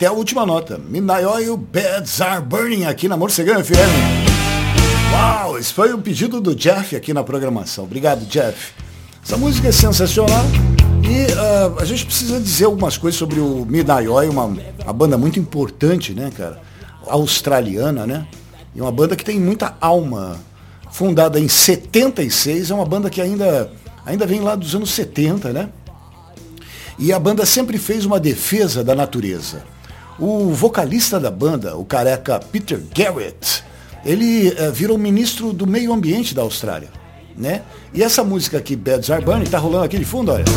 até a última nota. Midnight Oil, Beds Are Burning, aqui na Morcegão FM. Uau, esse foi o pedido do Jeff aqui na programação. Obrigado, Jeff. Essa música é sensacional e a gente precisa dizer algumas coisas sobre o Midnight Oil, uma banda muito importante, né, cara? Australiana, né? E uma banda que tem muita alma. Fundada em 76, é uma banda que ainda vem lá dos anos 70, né? E a banda sempre fez uma defesa da natureza. O vocalista da banda, o careca Peter Garrett, ele virou ministro do meio ambiente da Austrália, né? E essa música aqui, Beds Are Burning, tá rolando aqui de fundo, olha.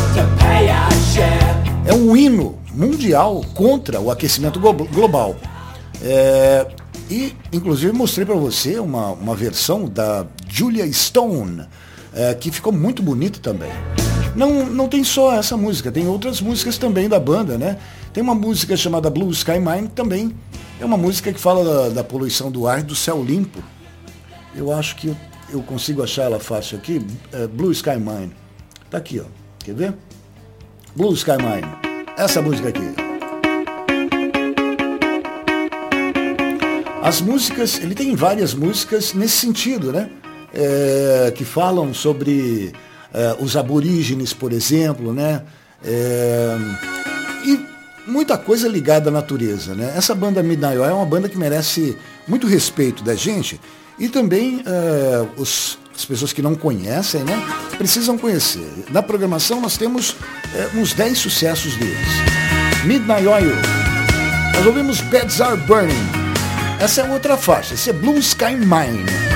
É um hino mundial contra o aquecimento global. E, inclusive, mostrei para você uma versão da Julia Stone, que ficou muito bonita também. Não tem só essa música, tem outras músicas também da banda, né? Tem uma música chamada Blue Sky Mine, também é uma música que fala da poluição do ar e do céu limpo. Eu acho que eu consigo achar ela fácil aqui. Blue Sky Mine. Tá aqui, ó. Quer ver? Blue Sky Mine. Essa música aqui. As músicas, ele tem várias músicas nesse sentido, né? Que falam sobre os aborígenes, por exemplo, né? E muita coisa ligada à natureza, né? Essa banda Midnight Oil é uma banda que merece muito respeito da gente e também as pessoas que não conhecem, né? Precisam conhecer. Na programação nós temos uns 10 sucessos deles. Midnight Oil. Nós ouvimos Beds Are Burning. Essa é outra faixa, esse é Blue Sky Mine.